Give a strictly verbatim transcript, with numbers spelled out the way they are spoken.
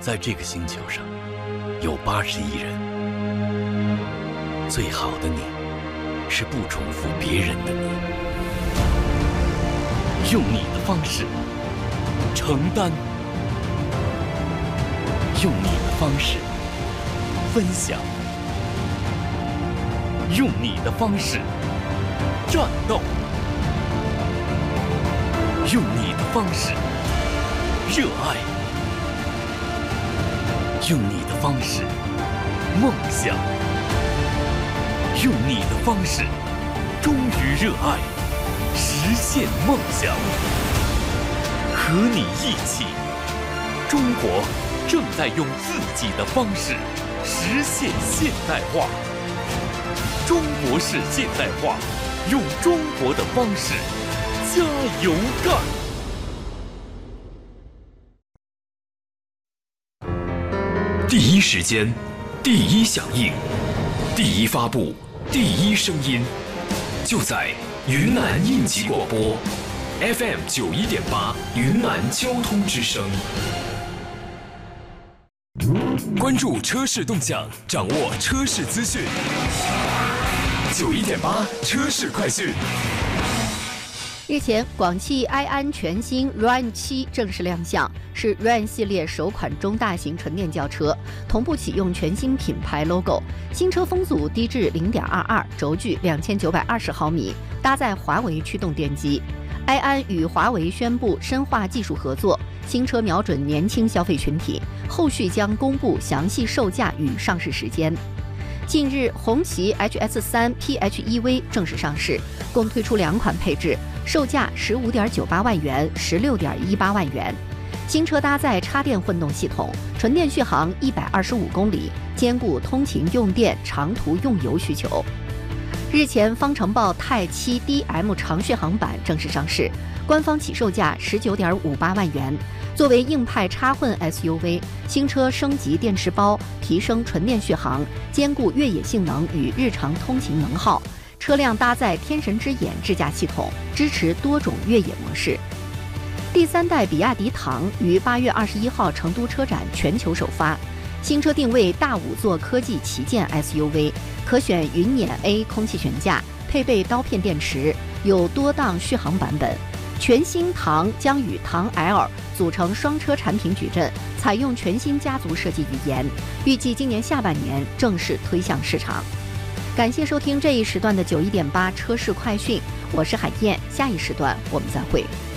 在这个星球上有八十亿人，最好的你是不重复别人的你，用你的方式承担，用你的方式分享，用你的方式战斗，用你的方式热爱，用你的方式梦想，用你的方式忠于热爱，实现梦想。和你一起，中国正在用自己的方式实现现代化。中国式现代化，用中国的方式加油干！ 第一时间，第一响应，第一发布，第一声音，就在云南应急广播 F M 九一点八云南交通之声。关注车市动向，掌握车市资讯。九一点八车市快讯。 日前，广汽埃安全新 R A N 七正式亮相，是 R A N 系列首款中大型纯电轿车，同步启用全新品牌 logo。新车风阻低至 零点二二， 轴距两千九百二十毫米，搭载华为驱动电机。埃安与华为宣布深化技术合作，新车瞄准年轻消费群体，后续将公布详细售价与上市时间。近日，红旗 H S 三 P H E V 正式上市，共推出两款配置，售价十五点九八万元、十六点一八万元。新车搭载插电混动系统，纯电续航一百二十五公里，兼顾通勤用电、长途用油需求。日前，方程豹钛七 D M 长续航版正式上市，官方起售价十九点五八万元。作为硬派插混 S U V， 新车升级电池包，提升纯电续航，兼顾越野性能与日常通勤能耗。车辆搭载天神之眼智驾系统，支持多种越野模式。第三代比亚迪唐于八月二十一号成都车展全球首发，新车定位大五座科技旗舰 S U V， 可选云辇 A 空气悬架，配备刀片电池，有多档续航版本。全新唐将与唐 L 组成双车产品矩阵，采用全新家族设计语言，预计今年下半年正式推向市场。感谢收听这一时段的九一点八车市快讯，我是海燕，下一时段我们再会。